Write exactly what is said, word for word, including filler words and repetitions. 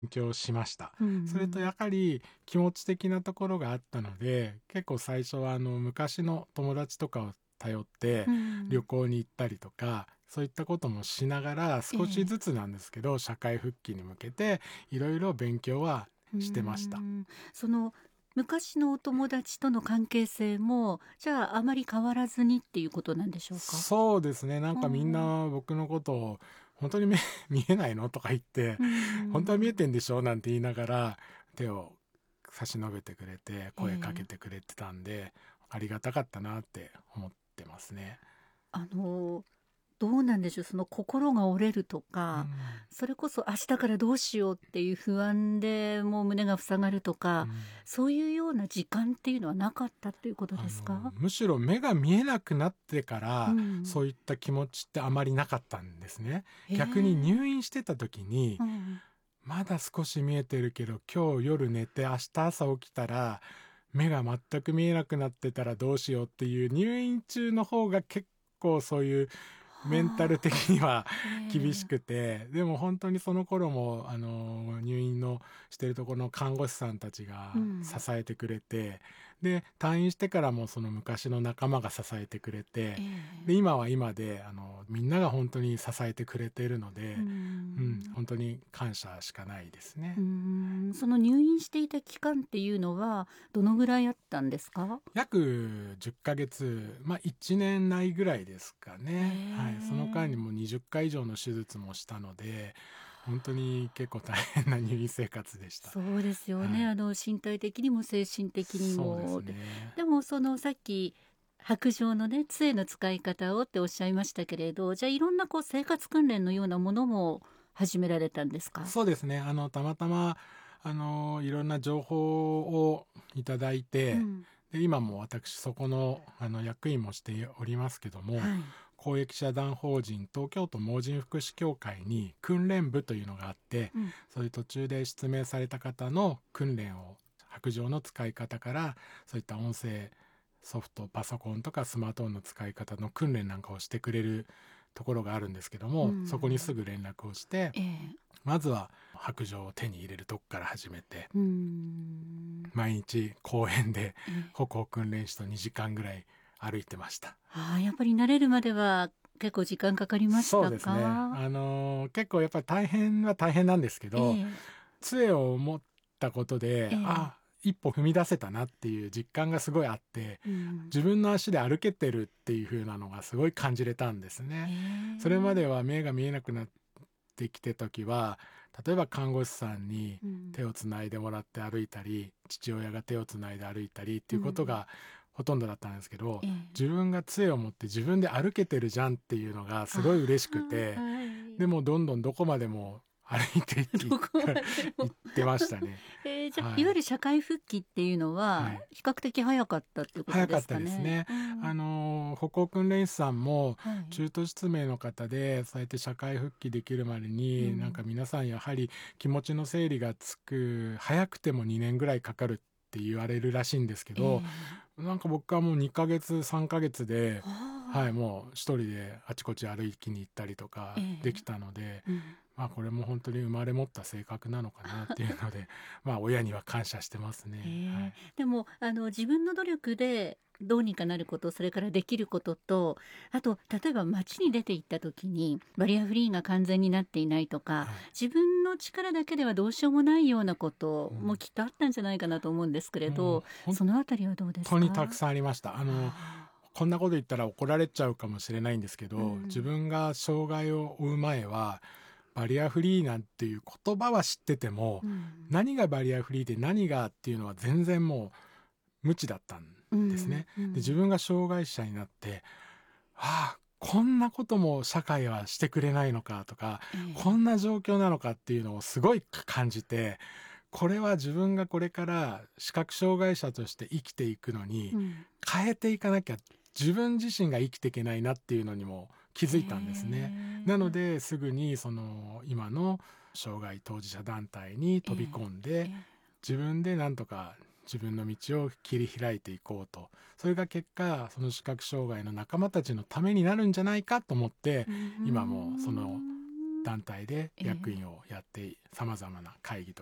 勉強しました。 うん、 それとやはり気持ち的なところがあったので、結構最初はあの昔の友達とかを頼ってうん、 旅行に行ったりとか、そういったこともしながらええ、 少しずつなんですけど、社会復帰に向けていろいろ勉強はうしてました。 ん、その昔のお友達との関係性も、じゃああまり変わらずにっていうことなんでしょうか？ そうですね。なんかみんうん、 な僕のことを本当に目見えないのとか言って、 う本当は見えん、 てんでしょなんて言いながら手を差し伸べてくれてえ声かけえ。 てくれてたんで、ありがたかったなって思ってますね。 あの、どうなんでしょう、その心が折れるとか、 うん、 それこそ明日からどうしようっていう不安でもう胸が塞がるとか、 うん、 そういうような時間っていうのはなかったということあのですか？ むしろ目が見えなくなってからうん。 そういった気持ちってあまりなかったんですね。 へ逆に入え。 院してた時にうん。 まだ少し見えてるけど今日夜寝て明日朝起きたら目が全く見えなくなってたらどうしようっていう入院中の方が結構そういうメンタル的はあ。 にはえ厳しえ。 くて、でも本当にその頃もあの入院のしてるところの看護師さんたちが支うん。 えてくれて、で退院してからもその昔の仲間が支えてくれて、 えでえ。 今は今であのみんなが本当に支えてくれているのうで、うん、 ん。 本当に感謝しかないですうね。 ん。その入院していた期間っていうのはどのぐらいあったんですか？ 約じゅっかげつ、まあいちねんないぐらいですかへね。はい。その間にえ。 もにじゅっかい以上の手術もしたので、本当に結構大変な入院生活でした。 そうですよね。 はい。 あの身体的にも精神的にそうですも。で、 ね。 でもそのさっき白杖のね、杖の使い方をっておっしゃいましたけれど、じゃあいろんなこう生活訓練のようなものも始められたんですか？ そうですね。あの、たまたま、あの、いろんな情報をいただいて、 うん。 で、今も私そこの、あの、役員もしておりますけども、 はい。 公益社団法人東京都盲人福祉協会に訓練部というのがあって、 うん。 そういう途中で失明された方の訓練を、白杖の使い方から、そういった音声ソフト、パソコンとかスマートフォンの使い方の訓練なんかをしてくれるところがあるんですけどうも、そこにすん。 ぐ連絡をして、 ええ。 まずは白杖を手に入れるとこから始めて、 うん。 毎日公園でええ。 歩行訓練士とにじかんぐらい歩いてました。 ああ、やっぱり慣れるまでは結構時間かかりましたそうですね。 か？ あのー結構やっぱり大変は大変なんですけえど、 え。 杖を持ったことで、 ええ。 あ、一歩踏み出せたなっていう実感がすごいあって、 うん。 自分の足で歩けてるっていう風なのがすごい感じれたんですへね。それまでえ。 は目が見えなくなってきて時は、例えば看護師さんにうん。 手をつないでもらって歩いたり、父親が手をつないで歩いたりっていうことうん。 がほとんどだったんですけど、 ええ。 自分が杖を持って自分で歩けてるじゃんっていうのがすごい嬉しくああ、 て、 はい。 でもどんどんどこまでも歩いていどこまでも。 行ってましたね。 えー、じゃ、いわゆはい。 る社会復帰っていうのは、 はい。 比較的早かったっていうことで早かったすかね？ ですね。 うん。 あの、歩行訓練士さんもはい。 中途失明の方で、そうやって社会復帰できるまでに、なんかうん。 皆さんやはり気持ちの整理がつく、早くてもにねんぐらいかかるって言われるらしいんですけえど、 え。 なんか僕はもうにかげつ、さんかげつで、はい、 はあ。 もう一人であちこち歩きに行ったりとえかできえ。 たので、 うん。 まあこれも本当に生まれ持った性格なのかなっていうので、まあ親には感謝してますね。はへえ。 い。 でも、あの、自分の努力でどうにかなること、それからできることと、あと、例えば街に出て行った時に、バリアフリーが完全になっていないとか、 はい。 自分の力だけではどうしようもないようなことうん、 もきっとあったんじゃないかなと思うんですけれもうど、 本そのあたりはどうです当にたくか？ さんありました。あの、 ああ。 こんなこと言ったら怒られちゃうかもしれないんですけうど、自ん。 分が障害を負う前は、バリアフリーなんていう言葉は知ってても、 うん。 何がバリアフリーで何がっていうのは全然もう無知だったんうん。 ですね。 うん。 で、自分が障害者になって、ああ、こんなことも社会はしてくれないのかとか、 ええ。 こんな状況なのかっていうのをすごい感じて、これは自分がこれから視覚障害者として生きていくのにうん。 変えていかなきゃ自分自身が生きていけないなっていうのにも気づへいたんですね。なのえ。 ですぐにその今の障害当事者団体に飛びええ。 込んでええ。 自分でなんとか自分の道を切り開いていこうと。それが結果、その視覚障害の仲間たちのためになるんじゃないかと思って、 うー今もそのん。 団体で役員をやってさまざまな会議と